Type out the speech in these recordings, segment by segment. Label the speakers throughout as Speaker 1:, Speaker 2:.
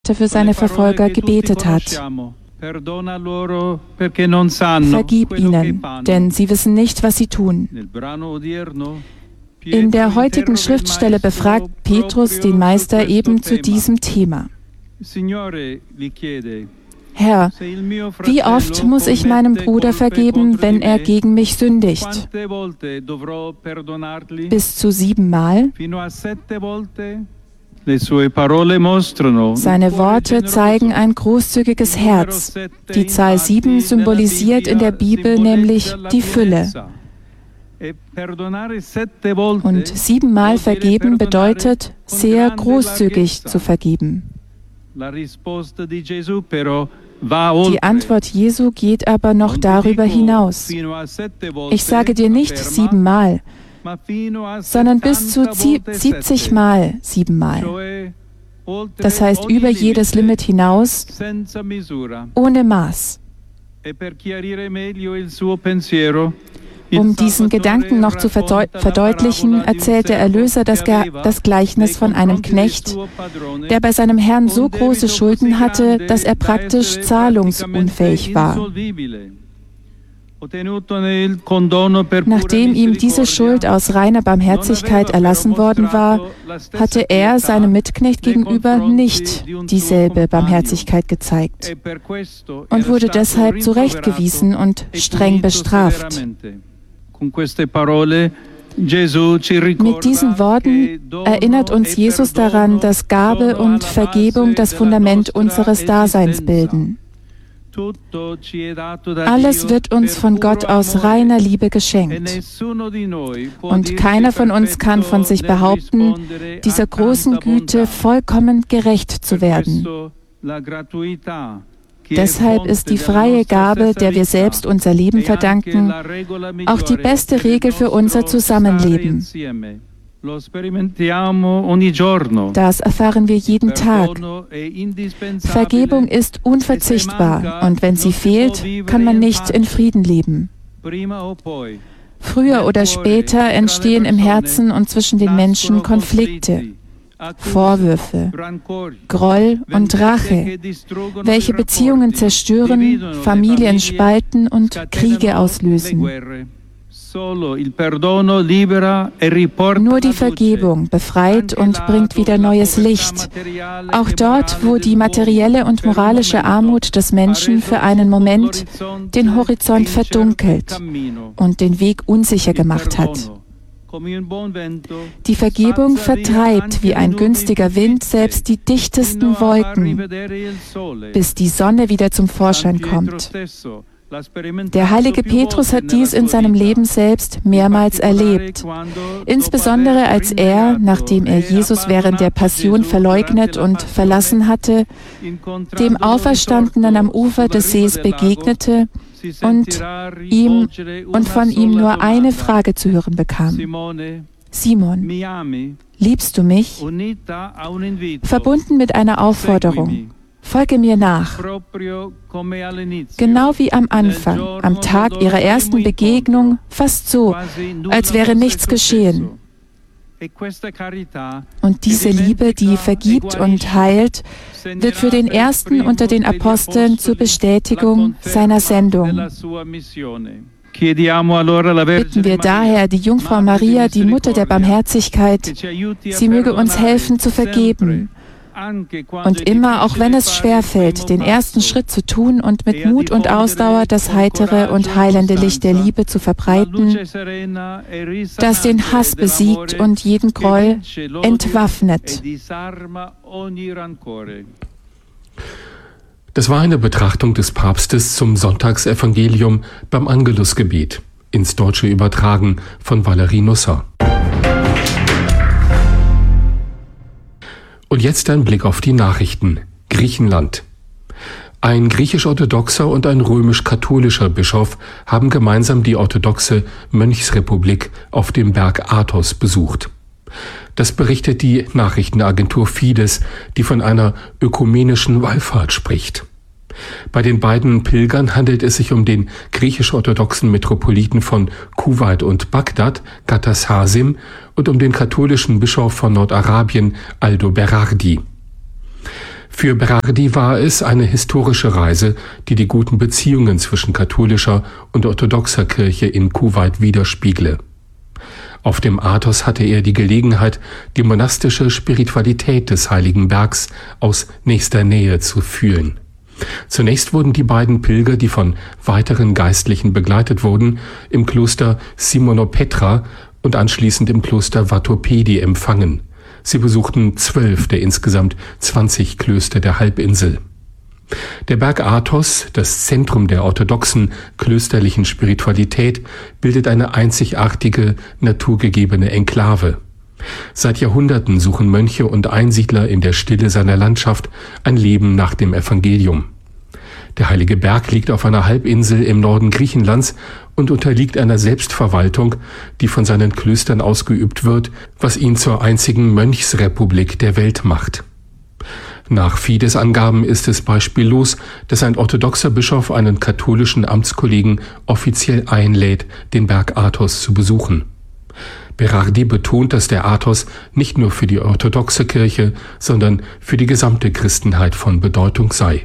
Speaker 1: für seine Verfolger gebetet hat. Vergib ihnen, denn sie wissen nicht, was sie tun. In der heutigen Schriftstelle befragt Petrus den Meister eben zu diesem Thema. Herr, wie oft muss ich meinem Bruder vergeben, wenn er gegen mich sündigt? Bis zu 7 Mal? Seine Worte zeigen ein großzügiges Herz. Die Zahl 7 symbolisiert in der Bibel nämlich die Fülle. Und 7 Mal vergeben bedeutet, sehr großzügig zu vergeben. Die Antwort Jesu geht aber noch darüber hinaus. Ich sage dir nicht 7 Mal, sondern bis zu 70 Mal 7 Mal. Das heißt über jedes Limit hinaus, ohne Maß. Um diesen Gedanken noch zu verdeutlichen, erzählt der Erlöser das Gleichnis von einem Knecht, der bei seinem Herrn so große Schulden hatte, dass er praktisch zahlungsunfähig war. Nachdem ihm diese Schuld aus reiner Barmherzigkeit erlassen worden war, hatte er seinem Mitknecht gegenüber nicht dieselbe Barmherzigkeit gezeigt und wurde deshalb zurechtgewiesen und streng bestraft. Mit diesen Worten erinnert uns Jesus daran, dass Gabe und Vergebung das Fundament unseres Daseins bilden. Alles wird uns von Gott aus reiner Liebe geschenkt. Und keiner von uns kann von sich behaupten, dieser großen Güte vollkommen gerecht zu werden. Deshalb ist die freie Gabe, der wir selbst unser Leben verdanken, auch die beste Regel für unser Zusammenleben. Das erfahren wir jeden Tag. Vergebung ist unverzichtbar und wenn sie fehlt, kann man nicht in Frieden leben. Früher oder später entstehen im Herzen und zwischen den Menschen Konflikte, Vorwürfe, Groll und Rache, welche Beziehungen zerstören, Familien spalten und Kriege auslösen. Nur die Vergebung befreit und bringt wieder neues Licht, auch dort, wo die materielle und moralische Armut des Menschen für einen Moment den Horizont verdunkelt und den Weg unsicher gemacht hat. Die Vergebung vertreibt wie ein günstiger Wind selbst die dichtesten Wolken, bis die Sonne wieder zum Vorschein kommt. Der heilige Petrus hat dies in seinem Leben selbst mehrmals erlebt, insbesondere als er, nachdem er Jesus während der Passion verleugnet und verlassen hatte, dem Auferstandenen am Ufer des Sees begegnete und von ihm nur eine Frage zu hören bekam. Simon, liebst du mich? Verbunden mit einer Aufforderung. Folge mir nach. Genau wie am Anfang, am Tag ihrer ersten Begegnung, fast so, als wäre nichts geschehen. Und diese Liebe, die vergibt und heilt, wird für den Ersten unter den Aposteln zur Bestätigung seiner Sendung. Bitten wir daher die Jungfrau Maria, die Mutter der Barmherzigkeit, sie möge uns helfen zu vergeben. Und immer, auch wenn es schwerfällt, den ersten Schritt zu tun und mit Mut und Ausdauer das heitere und heilende Licht der Liebe zu verbreiten, das den Hass besiegt und jeden Groll entwaffnet.
Speaker 2: Das war eine Betrachtung des Papstes zum Sonntagsevangelium beim Angelusgebet, ins Deutsche übertragen von Valerie Nusser. Und jetzt ein Blick auf die Nachrichten. Griechenland. Ein griechisch-orthodoxer und ein römisch-katholischer Bischof haben gemeinsam die orthodoxe Mönchsrepublik auf dem Berg Athos besucht. Das berichtet die Nachrichtenagentur Fides, die von einer ökumenischen Wallfahrt spricht. Bei den beiden Pilgern handelt es sich um den griechisch-orthodoxen Metropoliten von Kuwait und Bagdad, Gattas Hasim, und um den katholischen Bischof von Nordarabien, Aldo Berardi. Für Berardi war es eine historische Reise, die die guten Beziehungen zwischen katholischer und orthodoxer Kirche in Kuwait widerspiegle. Auf dem Athos hatte er die Gelegenheit, die monastische Spiritualität des Heiligen Bergs aus nächster Nähe zu fühlen. Zunächst wurden die beiden Pilger, die von weiteren Geistlichen begleitet wurden, im Kloster Simonopetra und anschließend im Kloster Vatopedi empfangen. Sie besuchten 12 der insgesamt 20 Klöster der Halbinsel. Der Berg Athos, das Zentrum der orthodoxen klösterlichen Spiritualität, bildet eine einzigartige, naturgegebene Enklave. Seit Jahrhunderten suchen Mönche und Einsiedler in der Stille seiner Landschaft ein Leben nach dem Evangelium. Der Heilige Berg liegt auf einer Halbinsel im Norden Griechenlands und unterliegt einer Selbstverwaltung, die von seinen Klöstern ausgeübt wird, was ihn zur einzigen Mönchsrepublik der Welt macht. Nach Fides-Angaben ist es beispiellos, dass ein orthodoxer Bischof einen katholischen Amtskollegen offiziell einlädt, den Berg Athos zu besuchen. Berardi betont, dass der Athos nicht nur für die orthodoxe Kirche, sondern für die gesamte Christenheit von Bedeutung sei.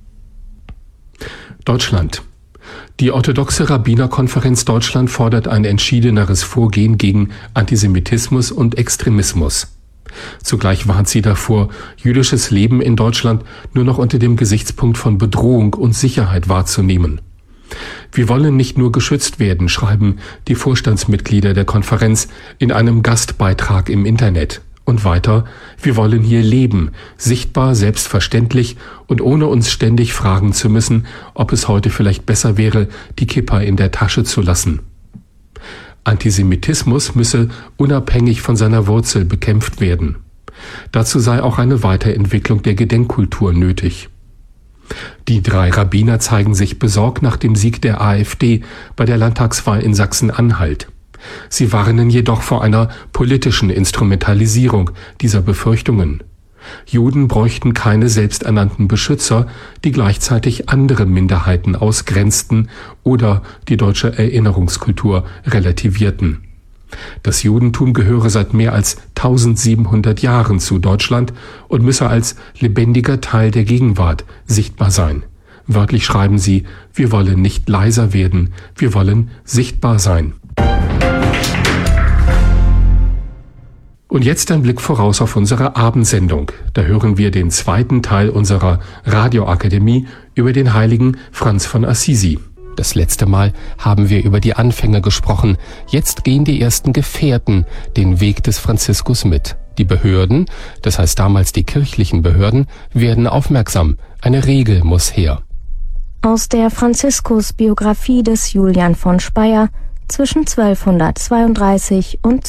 Speaker 2: Deutschland. Die orthodoxe Rabbinerkonferenz Deutschland fordert ein entschiedeneres Vorgehen gegen Antisemitismus und Extremismus. Zugleich warnt sie davor, jüdisches Leben in Deutschland nur noch unter dem Gesichtspunkt von Bedrohung und Sicherheit wahrzunehmen. Wir wollen nicht nur geschützt werden, schreiben die Vorstandsmitglieder der Konferenz in einem Gastbeitrag im Internet. Und weiter, wir wollen hier leben, sichtbar, selbstverständlich und ohne uns ständig fragen zu müssen, ob es heute vielleicht besser wäre, die Kippa in der Tasche zu lassen. Antisemitismus müsse unabhängig von seiner Wurzel bekämpft werden. Dazu sei auch eine Weiterentwicklung der Gedenkkultur nötig. Die 3 Rabbiner zeigen sich besorgt nach dem Sieg der AfD bei der Landtagswahl in Sachsen-Anhalt. Sie warnen jedoch vor einer politischen Instrumentalisierung dieser Befürchtungen. Juden bräuchten keine selbsternannten Beschützer, die gleichzeitig andere Minderheiten ausgrenzten oder die deutsche Erinnerungskultur relativierten. Das Judentum gehöre seit mehr als 1700 Jahren zu Deutschland und müsse als lebendiger Teil der Gegenwart sichtbar sein. Wörtlich schreiben sie, wir wollen nicht leiser werden, wir wollen sichtbar sein. Und jetzt ein Blick voraus auf unsere Abendsendung. Da hören wir den zweiten Teil unserer Radioakademie über den heiligen Franz von Assisi. Das letzte Mal haben wir über die Anfänge gesprochen. Jetzt gehen die ersten Gefährten den Weg des Franziskus mit. Die Behörden, das heißt damals die kirchlichen Behörden, werden aufmerksam. Eine Regel muss her.
Speaker 3: Aus der Franziskus-Biografie des Julian von Speyer zwischen 1232 und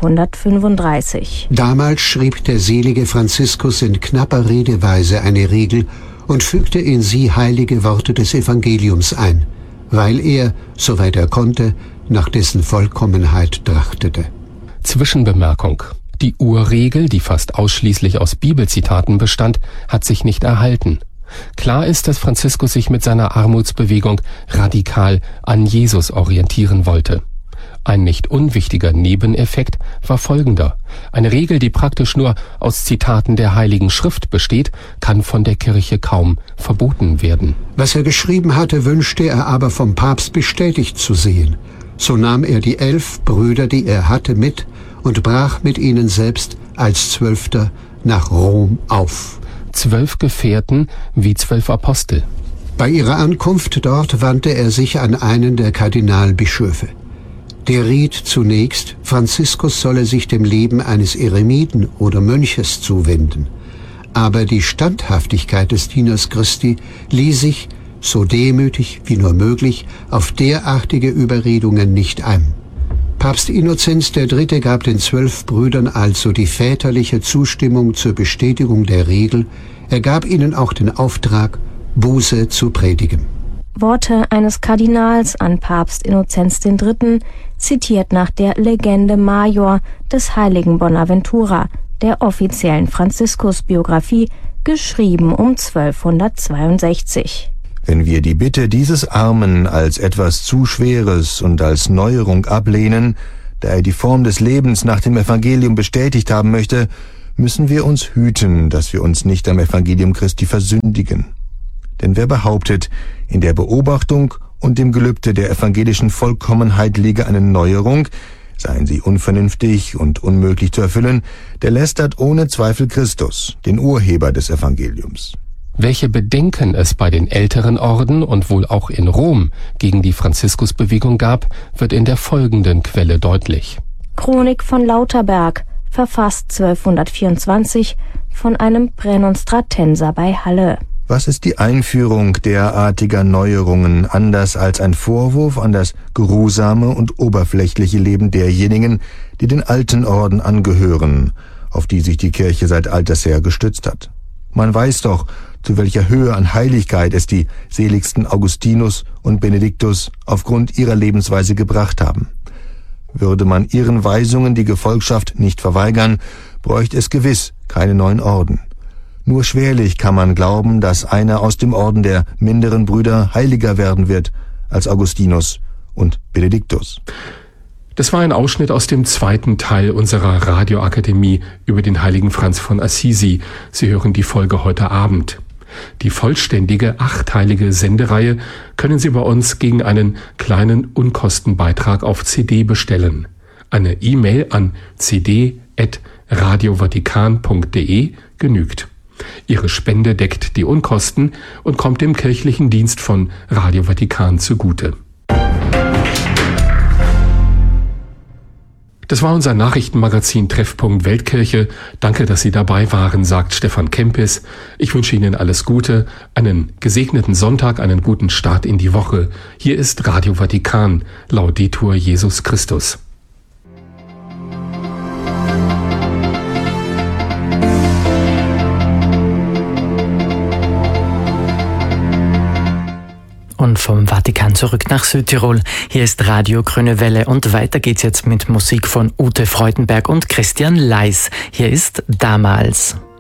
Speaker 3: 1235.
Speaker 4: Damals schrieb der selige Franziskus in knapper Redeweise eine Regel und fügte in sie heilige Worte des Evangeliums ein, weil er, soweit er konnte, nach dessen Vollkommenheit trachtete.
Speaker 2: Zwischenbemerkung. Die Urregel, die fast ausschließlich aus Bibelzitaten bestand, hat sich nicht erhalten. Klar ist, dass Franziskus sich mit seiner Armutsbewegung radikal an Jesus orientieren wollte. Ein nicht unwichtiger Nebeneffekt war folgender. Eine Regel, die praktisch nur aus Zitaten der Heiligen Schrift besteht, kann von der Kirche kaum verboten werden.
Speaker 4: Was er geschrieben hatte, wünschte er aber vom Papst bestätigt zu sehen. So nahm er die 11 Brüder, die er hatte, mit und brach mit ihnen selbst als 12. nach Rom auf.
Speaker 2: 12 Gefährten wie 12 Apostel.
Speaker 4: Bei ihrer Ankunft dort wandte er sich an einen der Kardinalbischöfe. Der riet zunächst, Franziskus solle sich dem Leben eines Eremiten oder Mönches zuwenden. Aber die Standhaftigkeit des Dieners Christi ließ sich, so demütig wie nur möglich, auf derartige Überredungen nicht ein. Papst Innozenz III. Gab den 12 Brüdern also die väterliche Zustimmung zur Bestätigung der Regel. Er gab ihnen auch den Auftrag, Buße zu predigen.
Speaker 3: Worte eines Kardinals an Papst Innozenz III., zitiert nach der Legende Major des heiligen Bonaventura, der offiziellen Franziskus-Biografie, geschrieben um 1262.
Speaker 5: Wenn wir die Bitte dieses Armen als etwas zu Schweres und als Neuerung ablehnen, da er die Form des Lebens nach dem Evangelium bestätigt haben möchte, müssen wir uns hüten, dass wir uns nicht am Evangelium Christi versündigen. Denn wer behauptet, in der Beobachtung und dem Gelübde der evangelischen Vollkommenheit liege eine Neuerung, seien sie unvernünftig und unmöglich zu erfüllen, der lästert ohne Zweifel Christus, den Urheber des Evangeliums.
Speaker 2: Welche Bedenken es bei den älteren Orden und wohl auch in Rom gegen die Franziskusbewegung gab, wird in der folgenden Quelle deutlich.
Speaker 3: Chronik von Lauterberg, verfasst 1224 von einem Prämonstratenser bei Halle.
Speaker 5: Was ist die Einführung derartiger Neuerungen anders als ein Vorwurf an das geruhsame und oberflächliche Leben derjenigen, die den alten Orden angehören, auf die sich die Kirche seit alters her gestützt hat? Man weiß doch, zu welcher Höhe an Heiligkeit es die seligsten Augustinus und Benediktus aufgrund ihrer Lebensweise gebracht haben. Würde man ihren Weisungen die Gefolgschaft nicht verweigern, bräuchte es gewiss keine neuen Orden. Nur schwerlich kann man glauben, dass einer aus dem Orden der minderen Brüder heiliger werden wird als Augustinus und Benediktus.
Speaker 2: Das war ein Ausschnitt aus dem zweiten Teil unserer Radioakademie über den heiligen Franz von Assisi. Sie hören die Folge heute Abend. Die vollständige 8-teilige Sendereihe können Sie bei uns gegen einen kleinen Unkostenbeitrag auf CD bestellen. Eine E-Mail an cd@radiovatikan.de genügt. Ihre Spende deckt die Unkosten und kommt dem kirchlichen Dienst von Radio Vatikan zugute. Das war unser Nachrichtenmagazin Treffpunkt Weltkirche. Danke, dass Sie dabei waren, sagt Stefan Kempis. Ich wünsche Ihnen alles Gute, einen gesegneten Sonntag, einen guten Start in die Woche. Hier ist Radio Vatikan. Laudetur Jesus Christus.
Speaker 6: Und vom Vatikan zurück nach Südtirol. Hier ist Radio Grüne Welle und weiter geht's jetzt mit Musik von Ute Freudenberg und Christian Leis. Hier ist Damals.